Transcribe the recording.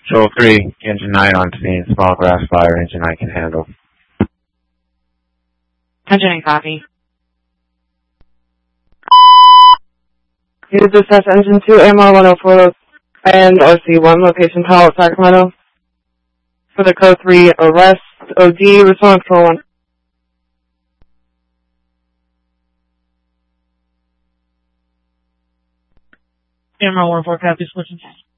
Control 3, engine 9 on scene. Small grass fire, engine 9 can handle. Engine 9 copy. Use dispatch engine 2, AMR 104 and RC1, location Powell, Sacramento. For the code 3 arrest, OD, respond for 1. AMR 104 copy, switching.